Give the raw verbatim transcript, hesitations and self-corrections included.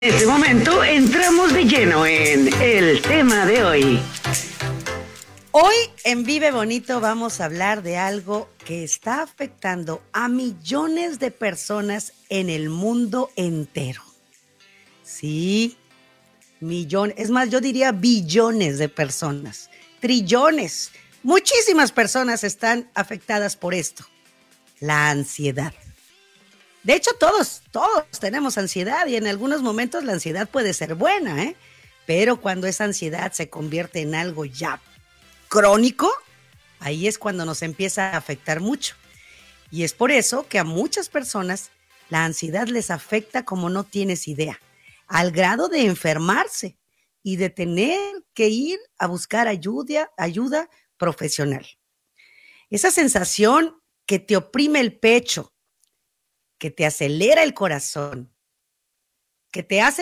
En este momento entramos de lleno en el tema de hoy. Hoy en Vive Bonito vamos a hablar de algo que está afectando a millones de personas en el mundo entero. Sí, millones, es más, yo diría billones de personas, trillones. Muchísimas personas están afectadas por esto, la ansiedad. De hecho, todos, todos tenemos ansiedad y en algunos momentos la ansiedad puede ser buena, ¿eh? Pero cuando esa ansiedad se convierte en algo ya crónico, ahí es cuando nos empieza a afectar mucho. Y es por eso que a muchas personas la ansiedad les afecta como no tienes idea, al grado de enfermarse y de tener que ir a buscar ayuda, ayuda profesional. Esa sensación que te oprime el pecho, que te acelera el corazón, que te hace